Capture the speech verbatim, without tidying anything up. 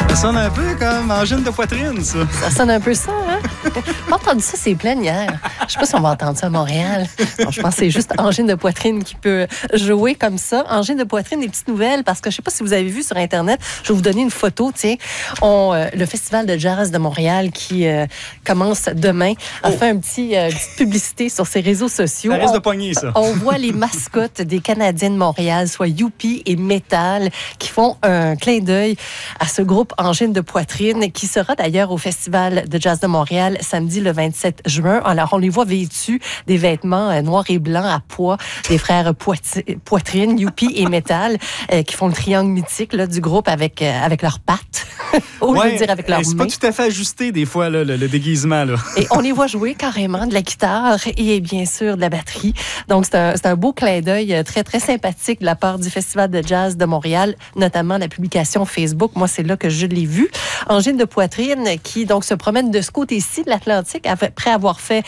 Ça sonne un peu comme angine de poitrine, ça. Ça sonne un peu ça, hein? J'ai entendu ça, c'est plein hier. Je sais pas si on va entendre ça à Montréal. Non, je pense que c'est juste angine de poitrine qui peut jouer comme ça. Angine de poitrine, des petites nouvelles, parce que je sais pas si vous avez vu sur Internet, je vais vous donner une photo, tiens. On, euh, le Festival de jazz de Montréal qui euh, commence demain a oh. fait un petit, euh, petite publicité sur ses réseaux sociaux. Ça risque on, de pogner, ça. On voit les mascottes des Canadiens de Montréal, soit Youpi et Metal, qui font un clin d'œil à ce groupe Angine de poitrine, qui sera d'ailleurs au Festival de jazz de Montréal samedi le vingt-sept juin. Alors, on les voit vêtus des vêtements euh, noirs et blancs à pois, des frères Poiti- Poitrine, Youpi et Metal, euh, qui font le triangle mythique là, du groupe avec, euh, avec leurs pattes, ou ouais, je veux dire avec leurs c'est mains. pas tout à fait ajusté des fois, là, le, le déguisement. Là. Et on les voit jouer carrément de la guitare et bien sûr de la batterie. Donc, c'est un, c'est un beau clin d'œil très, très sympathique de la part du Festival de jazz de Montréal, notamment la publication Facebook. Moi, c'est là que je l'ai vu. Angine de poitrine qui donc se promène de ce côté-ci de l'Atlantique après avoir fait